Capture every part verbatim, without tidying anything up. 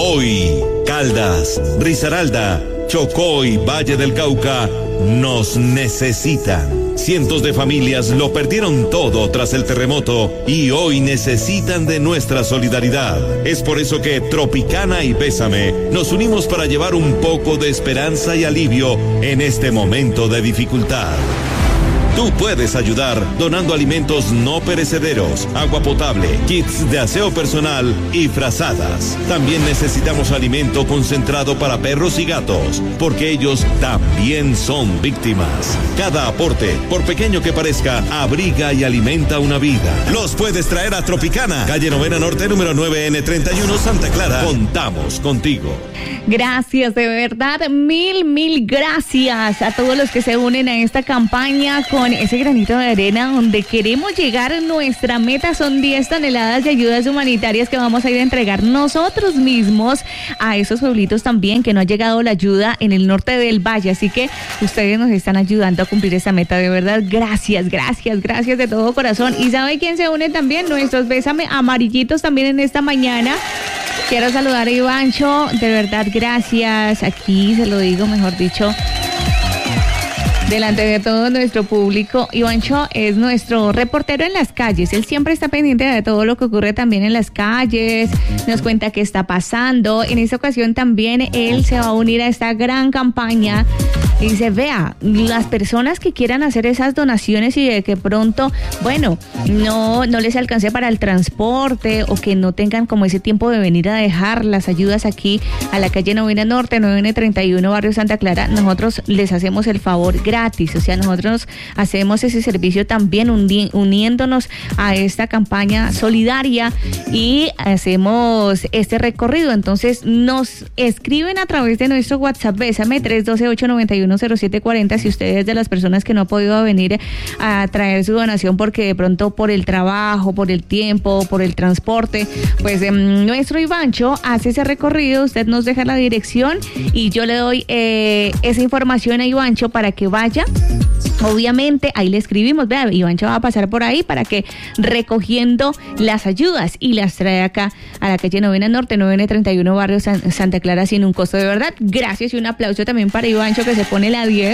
Hoy, Caldas, Risaralda, Chocó y Valle del Cauca nos necesitan. Cientos de familias lo perdieron todo tras el terremoto y hoy necesitan de nuestra solidaridad. Es por eso que Tropicana y Bésame nos unimos para llevar un poco de esperanza y alivio en este momento de dificultad. Tú puedes ayudar donando alimentos no perecederos, agua potable, kits de aseo personal y frazadas. También necesitamos alimento concentrado para perros y gatos, porque ellos también son víctimas. Cada aporte, por pequeño que parezca, abriga y alimenta una vida. Los puedes traer a Tropicana, calle Novena Norte, número nueve N treinta y uno, Santa Clara. Contamos contigo. Gracias, de verdad, mil, mil gracias a todos los que se unen a esta campaña con ese granito de arena donde queremos llegar. Nuestra meta son diez toneladas de ayudas humanitarias que vamos a ir a entregar nosotros mismos a esos pueblitos también que no ha llegado la ayuda en el norte del valle, así que ustedes nos están ayudando a cumplir esa meta, de verdad, gracias, gracias, gracias de todo corazón. ¿Y sabe quién se une también? Nuestros Bésame amarillitos también en esta mañana. Quiero saludar a Ivancho, de verdad, gracias. Aquí se lo digo, mejor dicho, delante de todo nuestro público. Ivancho es nuestro reportero en las calles. Él siempre está pendiente de todo lo que ocurre también en las calles. Nos cuenta qué está pasando. En esta ocasión también él se va a unir a esta gran campaña. Y dice, vea, las personas que quieran hacer esas donaciones y de que pronto, bueno, no, no les alcance para el transporte o que no tengan como ese tiempo de venir a dejar las ayudas aquí a la calle Novena Norte, nueve N treinta y uno, barrio Santa Clara, nosotros les hacemos el favor gratis. O sea, nosotros hacemos ese servicio también uni- uniéndonos a esta campaña solidaria y hacemos este recorrido. Entonces nos escriben a través de nuestro WhatsApp, Bésame, tres uno dos, ocho nueve uno, cero siete cuatro cero, si usted es de las personas que no ha podido venir a traer su donación porque de pronto por el trabajo, por el tiempo, por el transporte, pues eh, nuestro Ivancho hace ese recorrido, usted nos deja la dirección y yo le doy eh, esa información a Ivancho para que vaya. Obviamente, ahí le escribimos, vea, Ivancho va a pasar por ahí para que recogiendo las ayudas y las trae acá a la calle Novena Norte, nueve N treinta y uno, barrio San, Santa Clara, sin un costo, de verdad. Gracias y un aplauso también para Ivancho que se pone la diez.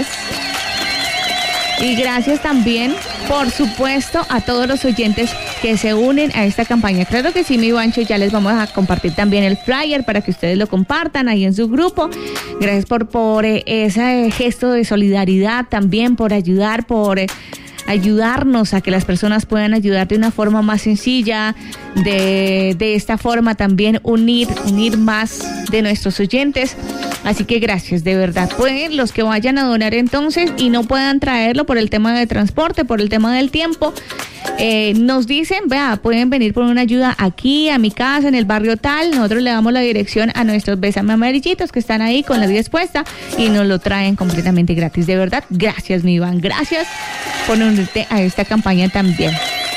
Y gracias también, por supuesto, a todos los oyentes que se unen a esta campaña. Claro que sí, mi Ivancho, ya les vamos a compartir también el flyer para que ustedes lo compartan ahí en su grupo. Gracias por, por eh, ese gesto de solidaridad también, por ayudar, por... Eh, ayudarnos a que las personas puedan ayudar de una forma más sencilla, de, de esta forma también unir, unir más de nuestros oyentes. Así que gracias, de verdad. Pueden los que vayan a donar entonces y no puedan traerlo por el tema de transporte, por el tema del tiempo, eh, nos dicen, vea, pueden venir por una ayuda aquí, a mi casa, en el barrio tal. Nosotros le damos la dirección a nuestros Bésame amarillitos que están ahí con la diez puesta y nos lo traen completamente gratis. De verdad, gracias, mi Iván. Gracias por unirte a esta campaña también.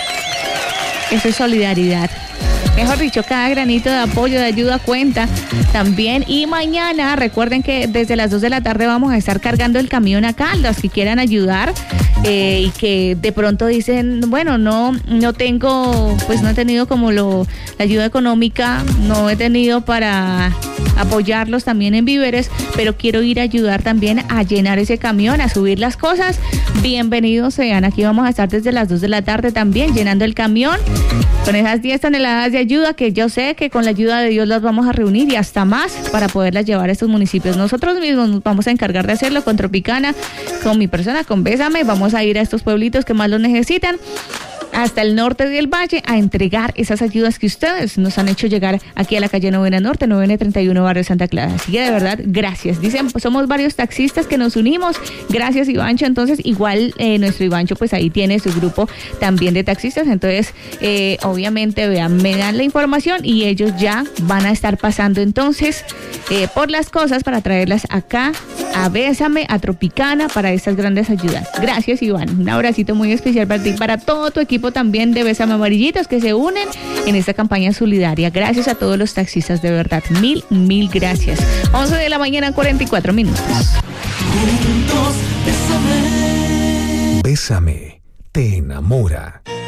Eso es solidaridad. Mejor dicho, cada granito de apoyo, de ayuda cuenta también. Y mañana, recuerden que desde las dos de la tarde vamos a estar cargando el camión acá. Los que quieran ayudar eh, y que de pronto dicen, bueno, no no tengo, pues no he tenido como lo la ayuda económica, no he tenido para apoyarlos también en víveres, pero quiero ir a ayudar también a llenar ese camión, a subir las cosas. Bienvenidos sean, aquí vamos a estar desde las dos de la tarde también llenando el camión con esas diez toneladas de ayuda que yo sé que con la ayuda de Dios las vamos a reunir y hasta más para poderlas llevar a estos municipios. Nosotros mismos nos vamos a encargar de hacerlo con Tropicana, con mi persona, con Bésame. Vamos a ir a estos pueblitos que más lo necesitan, hasta el norte del valle, a entregar esas ayudas que ustedes nos han hecho llegar aquí a la calle Novena Norte, nueve N treinta y uno, barrio Santa Clara. Así que de verdad, gracias. Dicen, pues somos varios taxistas que nos unimos. Gracias, Ivancho. Entonces, igual eh, nuestro Ivancho, pues ahí tiene su grupo también de taxistas. Entonces, eh, obviamente, vean, me dan la información y ellos ya van a estar pasando entonces eh, por las cosas para traerlas acá a Bésame, a Tropicana, para estas grandes ayudas. Gracias, Iván. Un abracito muy especial para ti, para todo tu equipo también de Bésame amarillitos que se unen en esta campaña solidaria. Gracias a todos los taxistas, de verdad, mil, mil gracias. once de la mañana, cuarenta y cuatro minutos. Bésame, te enamora.